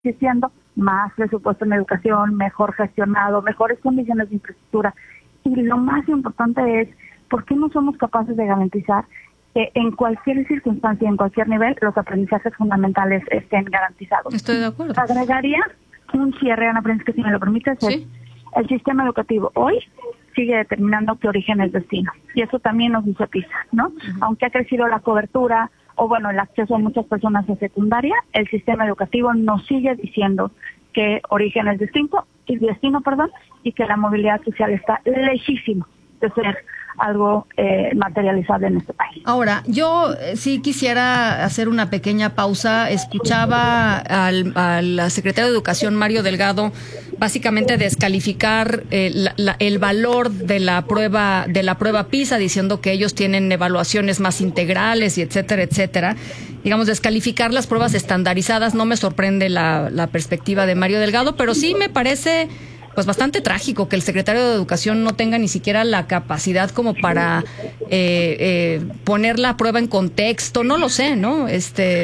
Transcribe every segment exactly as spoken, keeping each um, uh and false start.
existiendo más presupuesto en educación, mejor gestionado, mejores condiciones de infraestructura. Y lo más importante es, ¿por qué no somos capaces de garantizar que en cualquier circunstancia, en cualquier nivel, los aprendizajes fundamentales estén garantizados? Estoy de acuerdo. Agregaría un cierre, Ana Francisca, si me lo permites. ¿Sí? El sistema educativo hoy sigue determinando qué origen es destino. Y eso también nos dice PISA, ¿no? Uh-huh. Aunque ha crecido la cobertura o, bueno, el acceso de muchas personas a secundaria, el sistema educativo nos sigue diciendo que origen es distinto, y destino, perdón, y que la movilidad social está lejísimo de ser algo eh, materializable en este país. Ahora, yo eh, sí quisiera hacer una pequeña pausa. Escuchaba al, al secretario de Educación, Mario Delgado, básicamente descalificar eh, la, la, el valor de la prueba de la prueba PISA, diciendo que ellos tienen evaluaciones más integrales y etcétera, etcétera. Digamos, descalificar las pruebas estandarizadas. No me sorprende la, la perspectiva de Mario Delgado, pero sí me parece pues bastante trágico que el secretario de Educación no tenga ni siquiera la capacidad como para eh, eh, poner la prueba en contexto. No lo sé, ¿no? Este...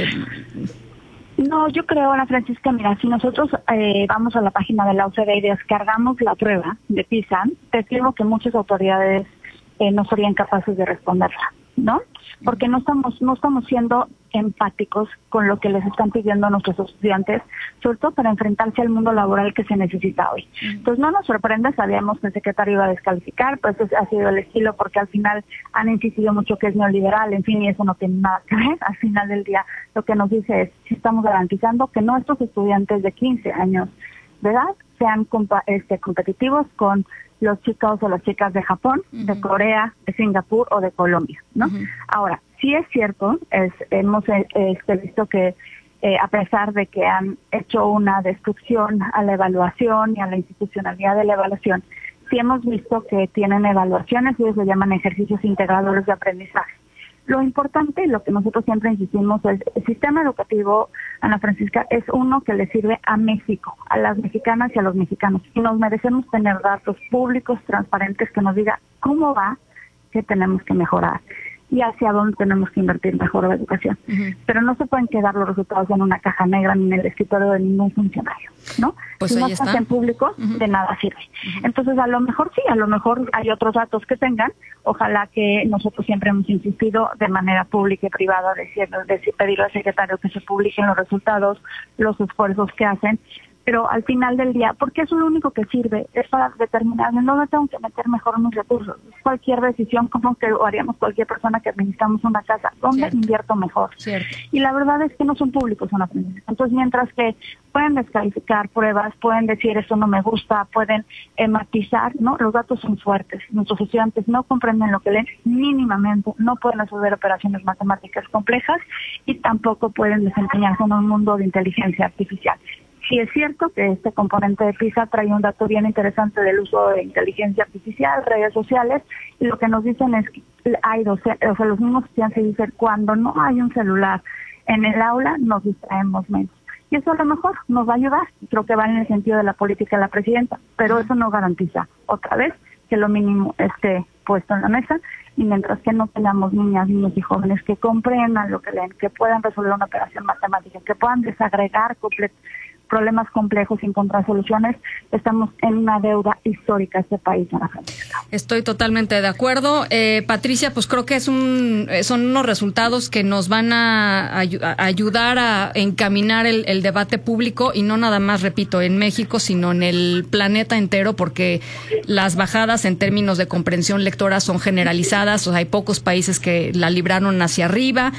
No, yo creo, Ana Francisca, mira, si nosotros eh, vamos a la página de la O C D e y descargamos la prueba de PISA, te escribo que muchas autoridades eh, no serían capaces de responderla, ¿no? Porque no estamos no estamos siendo empáticos con lo que les están pidiendo a nuestros estudiantes, sobre todo para enfrentarse al mundo laboral que se necesita hoy. Entonces no nos sorprende, sabíamos que el secretario iba a descalificar, pues ese ha sido el estilo, porque al final han insistido mucho que es neoliberal, en fin, y eso no tiene nada que ver. Al final del día lo que nos dice es si estamos garantizando que nuestros estudiantes de quince años de edad sean compa- este, competitivos con los chicos o las chicas de Japón, uh-huh. de Corea, de Singapur o de Colombia, ¿no? Uh-huh. Ahora, sí es cierto, es, hemos este, visto que eh, a pesar de que han hecho una destrucción a la evaluación y a la institucionalidad de la evaluación, sí hemos visto que tienen evaluaciones y ellos le llaman ejercicios integradores de aprendizaje. Lo importante y lo que nosotros siempre insistimos es el sistema educativo, Ana Francisca, es uno que le sirve a México, a las mexicanas y a los mexicanos. Y nos merecemos tener datos públicos, transparentes, que nos diga cómo va, qué tenemos que mejorar y hacia dónde tenemos que invertir mejor en la educación. Uh-huh. Pero no se pueden quedar los resultados en una caja negra ni en el escritorio de ningún funcionario, ¿no? Pues si no están en público, uh-huh. de nada sirve. Uh-huh. Entonces, a lo mejor sí, a lo mejor hay otros datos que tengan. Ojalá que nosotros siempre hemos insistido de manera pública y privada, diciendo, de pedirle al secretario que se publiquen los resultados, los esfuerzos que hacen. Pero al final del día, porque eso lo único que sirve es para determinar en dónde tengo que meter mejor mis recursos. Cualquier decisión, como que lo haríamos cualquier persona que administramos una casa, ¿dónde Cierto. invierto mejor? Cierto. Y la verdad es que no son públicos, son aprendizajes. Entonces, mientras que pueden descalificar pruebas, pueden decir esto no me gusta, pueden eh, matizar, ¿no? Los datos son fuertes. Nuestros estudiantes no comprenden lo que leen mínimamente, no pueden resolver operaciones matemáticas complejas y tampoco pueden desempeñarse en un mundo de inteligencia artificial. Sí es cierto que este componente de PISA trae un dato bien interesante del uso de inteligencia artificial, redes sociales, y lo que nos dicen es que hay docentes, o sea, los mismos estudiantes dicen, cuando no hay un celular en el aula, nos distraemos menos. Y eso a lo mejor nos va a ayudar, creo que va en el sentido de la política de la presidenta, pero eso no garantiza, otra vez, que lo mínimo esté puesto en la mesa, y mientras que no tengamos niñas, niños y jóvenes que comprendan lo que leen, que puedan resolver una operación matemática, que puedan desagregar completamente problemas complejos y encontrar soluciones, estamos en una deuda histórica este país, Ana Francisca. Estoy totalmente de acuerdo. Eh, Patricia, pues creo que es un son unos resultados que nos van a, ay- a ayudar a encaminar el, el debate público, y no nada más, repito, en México, sino en el planeta entero, porque las bajadas en términos de comprensión lectora son generalizadas. O sea, hay pocos países que la libraron hacia arriba.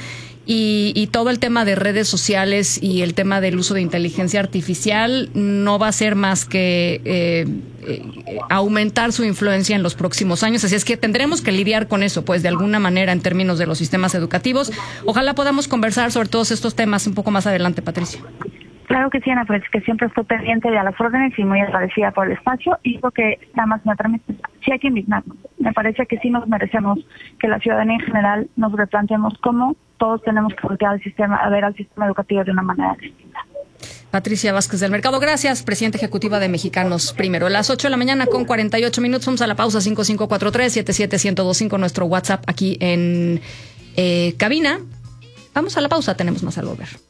Y, y todo el tema de redes sociales y el tema del uso de inteligencia artificial no va a ser más que eh, eh, aumentar su influencia en los próximos años. Así es que tendremos que lidiar con eso, pues, de alguna manera, en términos de los sistemas educativos. Ojalá podamos conversar sobre todos estos temas un poco más adelante, Patricia. Claro que sí, Ana Francisca, que siempre estoy pendiente de las órdenes y muy agradecida por el espacio. Y lo que nada más me permite, sí hay que indignarnos. Me parece que sí nos merecemos que la ciudadanía en general nos replanteemos cómo todos tenemos que voltear al sistema, a ver al sistema educativo de una manera distinta. Patricia Vázquez del Mercado, gracias, presidenta ejecutiva de Mexicanos Primero. A las ocho de la mañana con cuarenta y ocho minutos, vamos a la pausa. Cinco cinco cuatro tres, siete siete uno cero dos cinco, nuestro WhatsApp aquí en eh, cabina. Vamos a la pausa, tenemos más al volver.